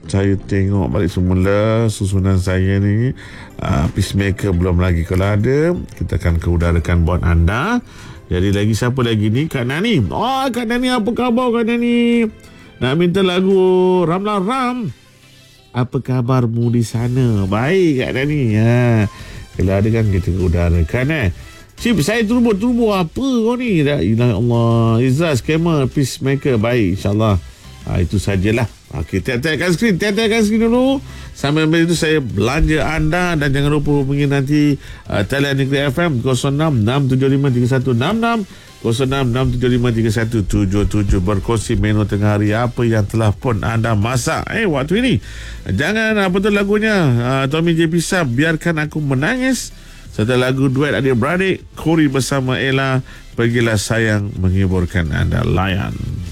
saya tengok balik semula susunan saya ni. Peacemaker belum lagi. Kalau ada, kita akan keudarakan buat anda. Jadi lagi siapa lagi ni? Kak Nani. Kak Nani, apa khabar Kak Nani? Nak minta lagu Ramlah Ram. Apa kabarmu di sana? Baik Kak Nani. Kalau ada kan kita keudarakan Cip, saya turbo apa kau ni? Ya Allah. Izzah, scammer, peacemaker. Baik, insyaAllah. Itu sajalah. Okey, tiap-tiapkan skrin dulu. Sambil itu saya belanja anda. Dan jangan lupa hubungi nanti Talian Negeri FM 06-675-3166, 06-675-3177. Berkongsi menu tengah hari apa yang telah pun anda masak waktu ini. Jangan apa tu lagunya, Tommy J. Pisah, Biarkan Aku Menangis, serta lagu duet adik-beradik Kori bersama Ella, Pergilah Sayang, menghiburkan anda. Layan.